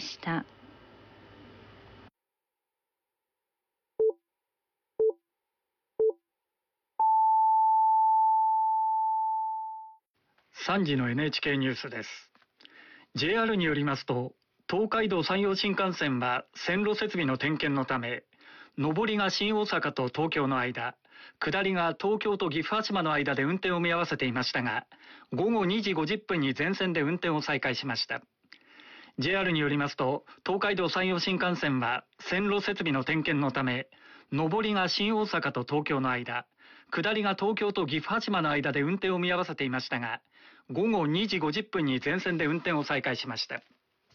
した。 3時の NHK ニュースです。 JR によりますと、東海道山陽新幹線は線路設備の点検のため、上りが新大阪と東京の間、下りが東京と岐阜羽島の間で運転を見合わせていましたが、午後2時50分に全線で運転を再開しました。 JR によりますと、東海道山陽新幹線は線路設備の点検のため、上りが新大阪と東京の間、下りが東京と岐阜羽島の間で運転を見合わせていましたが、午後2時50分に全線で運転を再開しました。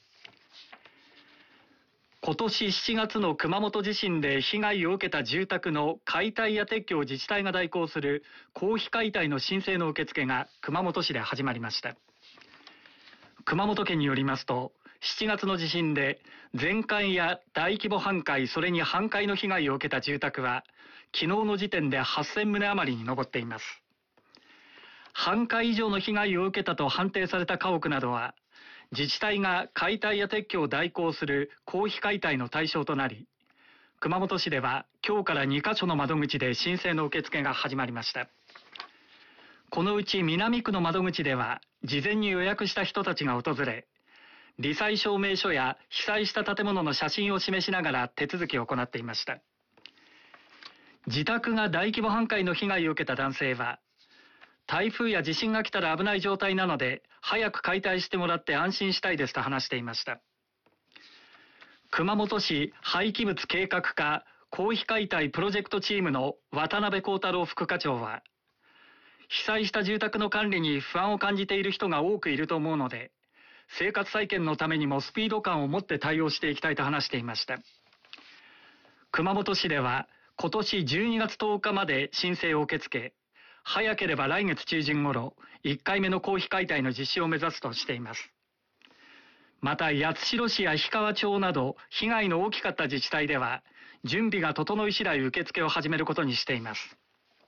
今年7月の熊本地震で被害を受けた住宅の解体や撤去を自治体が代行する公費解体の申請の受付が熊本市で始まりました。熊本県によりますと、7月の地震で全壊や大規模半壊、それに半壊の被害を受けた住宅は昨日の時点で8000棟余りに上っています。半壊以上の被害を受けたと判定された家屋などは、自治体が解体や撤去を代行する公費解体の対象となり、熊本市では今日から2カ所の窓口で申請の受付が始まりました。このうち南区の窓口では、事前に予約した人たちが訪れ、罹災証明書や被災した建物の写真を示しながら手続きを行っていました。自宅が大規模半壊の被害を受けた男性は、台風や地震が来たら危ない状態なので、早く解体してもらって安心したいですと話していました。熊本市廃棄物計画課公費解体プロジェクトチームの渡辺幸太郎副課長は、被災した住宅の管理に不安を感じている人が多くいると思うので、生活再建のためにもスピード感を持って対応していきたいと話していました。熊本市では今年12月10日まで申請を受け付け、早ければ来月中旬頃、1回目の公費解体の実施を目指すとしています。また八代市や氷川町など被害の大きかった自治体では、準備が整い次第受付を始めることにしています。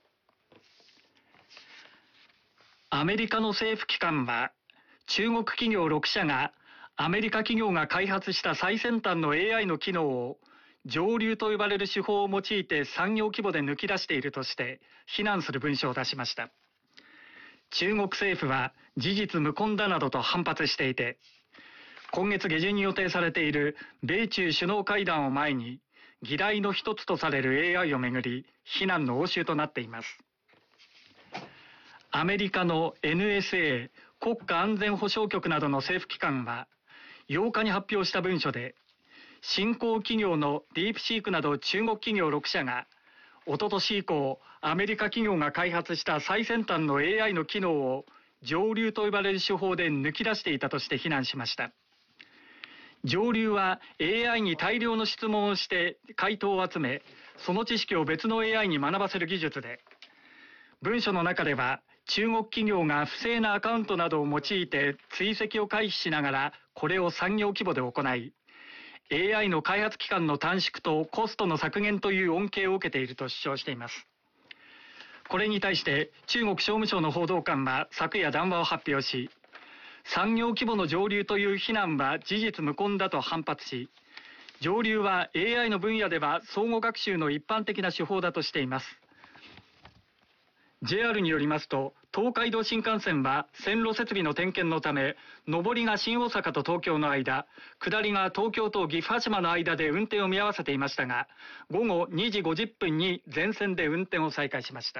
アメリカの政府機関は、中国企業6社がアメリカ企業が開発した最先端の AI の機能を上流と呼ばれる手法を用いて産業規模で抜き出しているとして非難する文書を出しました。中国政府は事実無根だなどと反発していて、今月下旬に予定されている米中首脳会談を前に、議題の一つとされる AI をめぐり非難の応酬となっています。アメリカの NSA 国家安全保障局などの政府機関は8日に発表した文書で、新興企業のディープシークなど中国企業6社が一昨年以降、アメリカ企業が開発した最先端の AI の機能を上流と呼ばれる手法で抜き出していたとして非難しました。上流は AI に大量の質問をして回答を集め、その知識を別の AI に学ばせる技術で、文書の中では中国企業が不正なアカウントなどを用いて追跡を回避しながらこれを産業規模で行い、AI の開発期間の短縮とコストの削減という恩恵を受けていると主張しています。これに対して中国商務省の報道官は昨夜談話を発表し、産業規模の上流という非難は事実無根だと反発し、上流は AI の分野では相互学習の一般的な手法だとしています。JR によりますと、東海道新幹線は線路設備の点検のため、上りが新大阪と東京の間、下りが東京と岐阜羽島の間で運転を見合わせていましたが、午後2時50分に全線で運転を再開しました。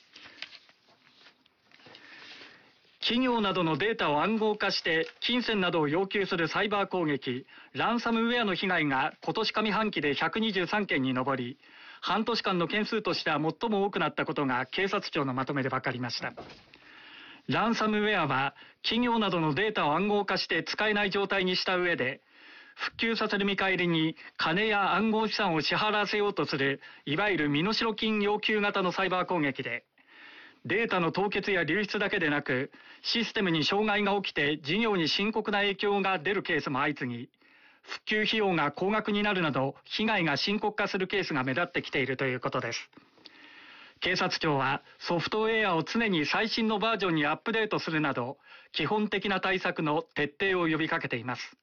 企業などのデータを暗号化して金銭などを要求するサイバー攻撃、ランサムウェアの被害が今年上半期で123件に上り、半年間の件数としては最も多くなったことが警察庁のまとめで分かりました。ランサムウェアは企業などのデータを暗号化して使えない状態にした上で、復旧させる見返りに金や暗号資産を支払わせようとする、いわゆる身代金要求型のサイバー攻撃で、データの凍結や流出だけでなく、システムに障害が起きて事業に深刻な影響が出るケースも相次ぎ、復旧費用が高額になるなど被害が深刻化するケースが目立ってきているということです。警察庁はソフトウェアを常に最新のバージョンにアップデートするなど、基本的な対策の徹底を呼びかけています。